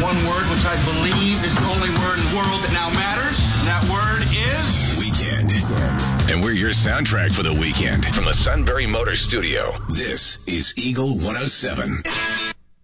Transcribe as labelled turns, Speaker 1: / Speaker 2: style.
Speaker 1: one word, which I believe is the only word in the world that now matters. And that word is...
Speaker 2: Weekend. And we're your soundtrack for the weekend. From the Sunbury Motor Studio, this is Eagle 107.